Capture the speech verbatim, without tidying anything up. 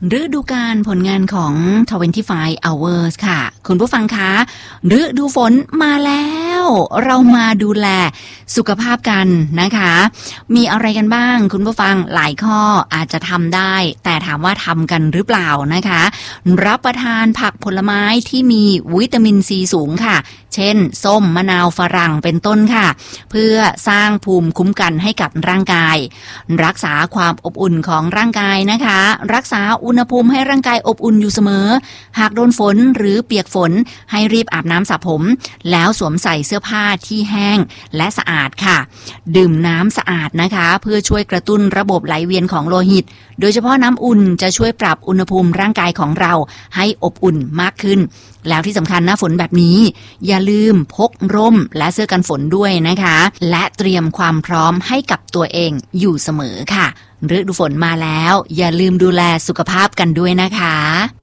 ฤดูกาลผลงานของ ยี่สิบห้า hours ค่ะคุณผู้ฟังคะฤดูฝนมาแล้วเรามาดูแลสุขภาพกันนะคะมีอะไรกันบ้างคุณผู้ฟังหลายข้ออาจจะทำได้แต่ถามว่าทำกันหรือเปล่านะคะรับประทานผักผลไม้ที่มีวิตามินซีสูงค่ะเช่นส้มมะนาวฝรั่งเป็นต้นค่ะเพื่อสร้างภูมิคุ้มกันให้กับร่างกายรักษาความอบอุ่นของร่างกายนะคะรักษาอุณหภูมิให้ร่างกายอบอุ่นอยู่เสมอหากโดนฝนหรือเปียกฝนให้รีบอาบน้ำสระผมแล้วสวมใส่เสื้อผ้าที่แห้งและสะอาดค่ะดื่มน้ำสะอาดนะคะเพื่อช่วยกระตุ้นระบบไหลเวียนของโลหิตโดยเฉพาะน้ำอุ่นจะช่วยปรับอุณหภูมิร่างกายของเราให้อบอุ่นมากขึ้นแล้วที่สำคัญหน้าฝนแบบนี้อย่าลืมพกร่มและเสื้อกันฝนด้วยนะคะและเตรียมความพร้อมให้กับตัวเองอยู่เสมอค่ะฤดูฝนมาแล้วอย่าลืมดูแลสุขภาพกันด้วยนะคะ